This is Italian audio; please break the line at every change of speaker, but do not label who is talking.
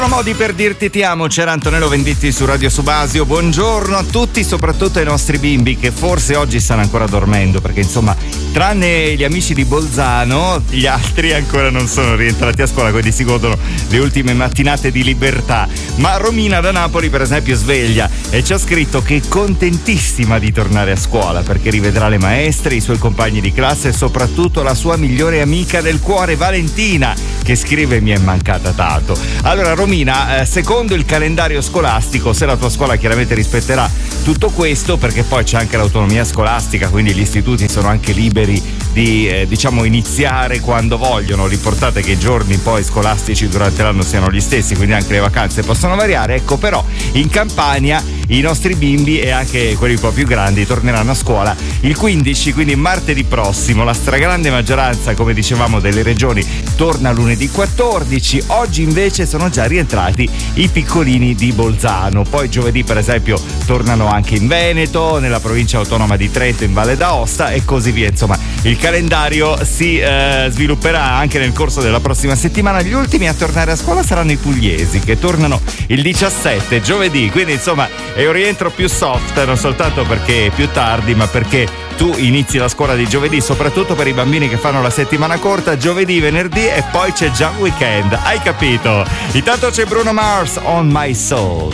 Modi per dirti ti amo, c'era Antonello Venditti su Radio Subasio. Buongiorno a tutti, soprattutto ai nostri bimbi che forse oggi stanno ancora dormendo, perché insomma, tranne gli amici di Bolzano, gli altri ancora non sono rientrati a scuola, quindi si godono le ultime mattinate di libertà. Ma Romina da Napoli, per esempio, sveglia e ci ha scritto che è contentissima di tornare a scuola perché rivedrà le maestre, i suoi compagni di classe e soprattutto la sua migliore amica del cuore, Valentina, che scrive: mi è mancata tanto. Allora Romina, secondo il calendario scolastico, se la tua scuola chiaramente rispetterà tutto questo, perché poi c'è anche l'autonomia scolastica, quindi gli istituti sono anche liberi di iniziare quando vogliono. L'importante è che i giorni poi scolastici durante l'anno siano gli stessi, quindi anche le vacanze possono variare. Ecco, però in Campania i nostri bimbi e anche quelli un po' più grandi torneranno a scuola il 15, quindi martedì prossimo. La stragrande maggioranza, come dicevamo, delle regioni torna lunedì 14. Oggi invece sono già rientrati i piccolini di Bolzano. Poi giovedì, per esempio, tornano anche in Veneto, nella provincia autonoma di Trento, in Valle d'Aosta e così via. Insomma, il calendario si svilupperà anche nel corso della prossima settimana. Gli ultimi a tornare a scuola saranno i pugliesi, che tornano il 17, giovedì. Quindi insomma è un rientro più soft, non soltanto perché è più tardi, ma perché tu inizi la scuola di giovedì, soprattutto per i bambini che fanno la settimana corta, giovedì, venerdì e poi c'è già un weekend. Hai capito? Intanto c'è Bruno Mars, On My Soul.